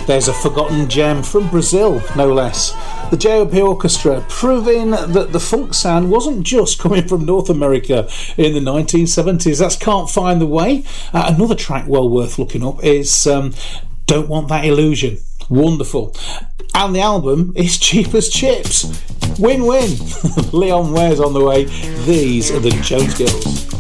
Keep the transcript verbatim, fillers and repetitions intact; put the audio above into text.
There's a forgotten gem from Brazil, no less. The J O P Orchestra, proving that the funk sound wasn't just coming from North America in the nineteen seventies. That's Can't Find the Way. Uh, another track well worth looking up is um, Don't Want That Illusion. Wonderful. And the album is cheap as chips. Win-win. Leon Ware's on the way. These are the Jones Girls.